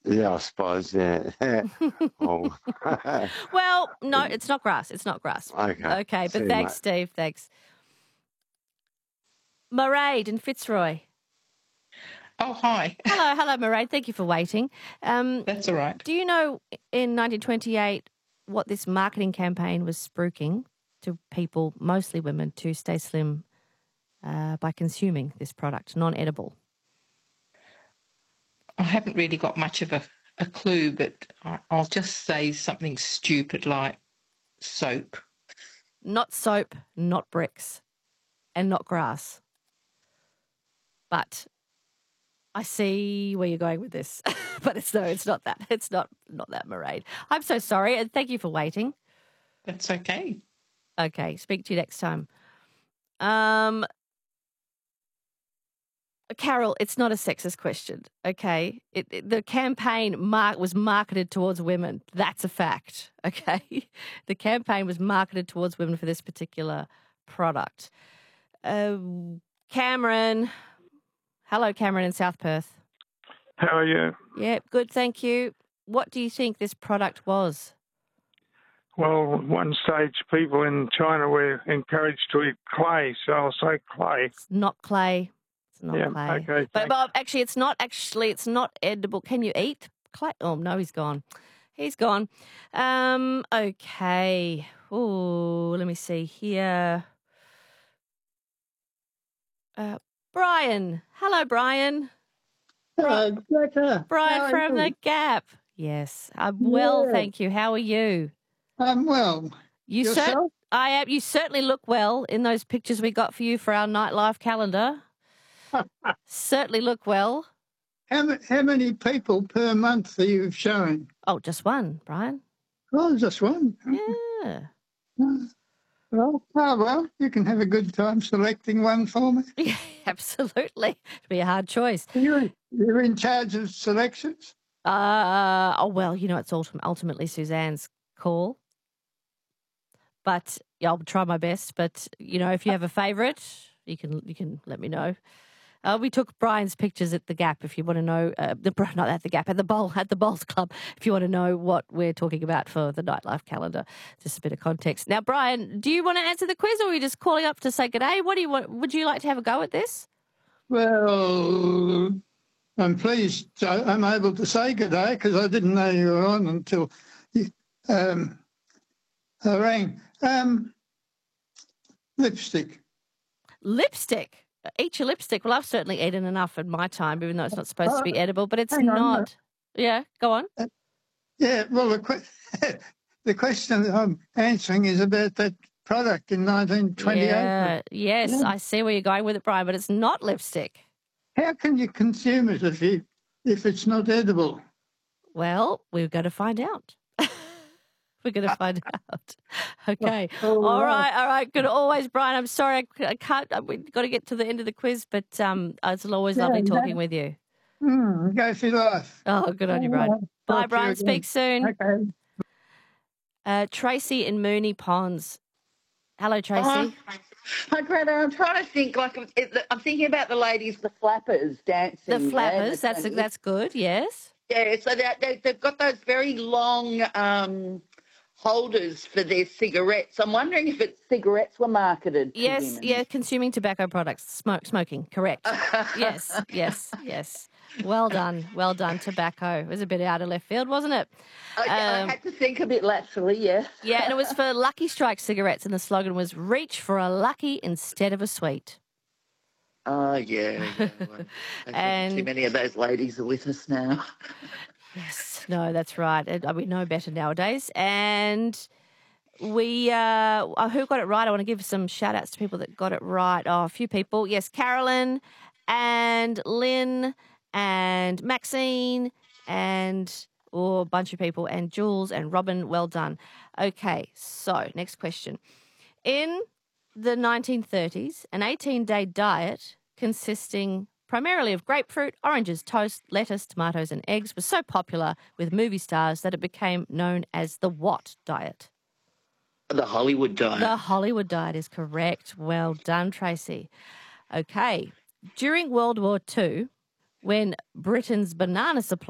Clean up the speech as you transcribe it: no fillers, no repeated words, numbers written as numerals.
Yeah, I suppose, yeah. Oh. Well, no, it's not grass. It's not grass. Okay. Okay, See but you, thanks, mate. Steve. Thanks. Mairead in Fitzroy. Oh, hi. Hello, Mairead. Thank you for waiting. That's all right. Do you know in 1928 what this marketing campaign was spruiking to people, mostly women, to stay slim by consuming this product, non-edible? I haven't really got much of a clue, but I'll just say something stupid like soap. Not soap, not bricks, and not grass. But I see where you're going with this. But it's not that. It's not that, Mairead. I'm so sorry, and thank you for waiting. That's okay. Okay, speak to you next time. Carol, it's not a sexist question, okay? The campaign was marketed towards women. That's a fact, okay? The campaign was marketed towards women for this particular product. Cameron. Hello, Cameron in South Perth. How are you? Yeah, good, thank you. What do you think this product was? Well, at one stage, people in China were encouraged to eat clay, so I'll say clay. It's not clay. It's not Yeah, clay. okay. But actually, it's not edible. Can you eat clay? Oh, no, he's gone. He's gone. Okay. Oh, let me see here. Brian. Hello, Brian. Hello, Greta. Brian from The Gap. Yes, I'm well, thank you. How are you? I'm well. Yourself? I am. You certainly look well in those pictures we got for you for our nightlife calendar. Certainly look well. How many people per month are you showing? Oh, just one, Brian. Oh, just one. Yeah. Well, you can have a good time selecting one for me. Yeah, absolutely. It'll be a hard choice. You're in charge of selections? Well, it's ultimately Suzanne's call. But I'll try my best. But, if you have a favourite, you can let me know. We took Brian's pictures at the Gap. If you want to know, not at the Gap, at the Bowls Club. If you want to know what we're talking about for the nightlife calendar, just a bit of context. Now, Brian, do you want to answer the quiz, or are you just calling up to say good day? What do you want? Would you like to have a go at this? Well, I'm pleased I'm able to say good day because I didn't know you were on until I rang. Lipstick. Lipstick. Eat your lipstick. Well, I've certainly eaten enough in my time, even though it's not supposed to be edible, but it's not. Yeah, go on. Yeah, well, the question that I'm answering is about that product in 1928. Yeah, yes, yeah. I see where you're going with it, Brian, but it's not lipstick. How can you consume it if it's not edible? Well, we're going to find out. We're going to find out. Okay. All right. Good. Always, Brian. I'm sorry. I can't. We've got to get to the end of the quiz, but it's always lovely talking with you. Go for your life. Oh, good on you, Brian. Bye, Brian. Speak soon. Okay. Tracy in Moonee Ponds. Hello, Tracy. Hi, Greta. I'm trying to think. I'm thinking about the ladies, the flappers dancing. The flappers. That's good. Yes. Yeah. So they've got those very long holders for their cigarettes. I'm wondering if cigarettes were marketed to women. Yeah, consuming tobacco products, smoking, correct. Yes. Well done, tobacco. It was a bit out of left field, wasn't it? I had to think a bit laterally, yeah. Yeah, and it was for Lucky Strike cigarettes, and the slogan was, reach for a lucky instead of a sweet. Oh, yeah. Well, and too many of those ladies are with us now. Yes, no, that's right. We know better nowadays. And who got it right? I want to give some shout-outs to people that got it right. Oh, a few people. Yes, Carolyn and Lynn and Maxine and a bunch of people, and Jules and Robin. Well done. Okay, so next question. In the 1930s, an 18-day diet consisting primarily of grapefruit, oranges, toast, lettuce, tomatoes and eggs was so popular with movie stars that it became known as the what diet? The Hollywood diet. The Hollywood diet is correct. Well done, Tracy. Okay. During World War II, when Britain's banana supply